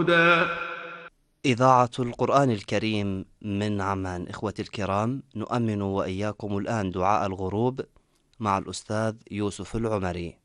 والهدى. إذاعة القرآن الكريم من عمان. إخوتي الكرام، نؤمن وإياكم الآن دعاء الغروب مع الأستاذ يوسف العمري.